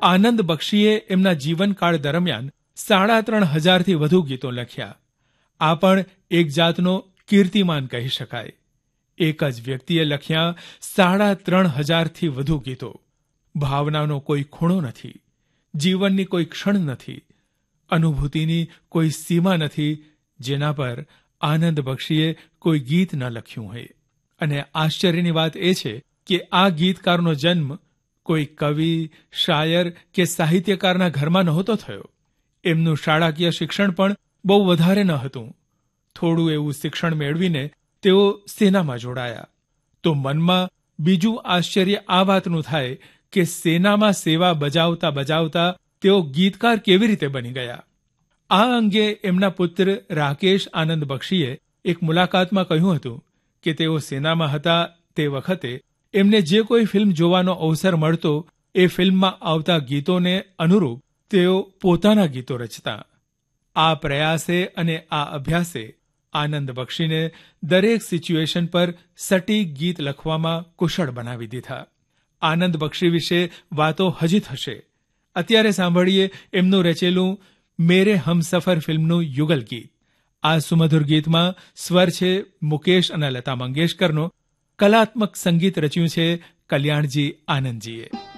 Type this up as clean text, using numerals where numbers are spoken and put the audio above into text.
આનંદ બક્ષીએ એમના જીવનકાળ દરમિયાન 3,500થી વધુ ગીતો લખ્યા. આ પણ એક જાતનો કીર્તિમાન કહી શકાય. એક જ વ્યક્તિએ લખ્યા 3,500થી વધુ ગીતો. ભાવનાનો કોઈ ખૂણો નથી, જીવનની કોઈ ક્ષણ નથી, અનુભૂતિની કોઈ સીમા નથી જેના પર આનંદ બક્ષીએ કોઈ ગીત ન લખ્યું હોય. અને આશ્ચર્યની વાત એ છે કે આ ગીતકારનો જન્મ કોઈ કવિ, શાયર કે સાહિત્યકારના ઘરમાં નહોતો થયો. એમનું શાળાકીય શિક્ષણ પણ બહુ વધારે ન હતું. થોડું એવું શિક્ષણ મેળવીને તેઓ સેનામાં જોડાયા. તો મનમાં બીજું આશ્ચર્ય આ વાતનું થાય કે સેનામાં સેવા બજાવતા બજાવતા તેઓ ગીતકાર કેવી રીતે બની ગયા. આ અંગે એમના પુત્ર રાકેશ આનંદ બક્ષીએ એક મુલાકાતમાં કહ્યું હતું કે તેઓ સેનામાં હતા તે વખતે એમને જે કોઈ ફિલ્મ જોવાનો અવસર મળતો એ ફિલ્મમાં આવતા ગીતોને અનુરૂપ તેઓ પોતાના ગીતો રચતા. આ પ્રયાસે અને આ અભ્યાસે આનંદ બક્ષીને દરેક સિચ્યુએશન પર સટીક ગીત લખવામાં કુશળ બનાવી દીધા. આનંદ બક્ષી વિશે વાતો હજી થશે. અત્યારે સાંભળીએ એમનું રચેલું મેરે હમસફર ફિલ્મનું યુગલ ગીત. આ સુમધુર ગીતમાં સ્વર છે મુકેશ અને લતા મંગેશકરનો. કલાત્મક સંગીત રચ્યું છે કલ્યાણજી આનંદજીએ.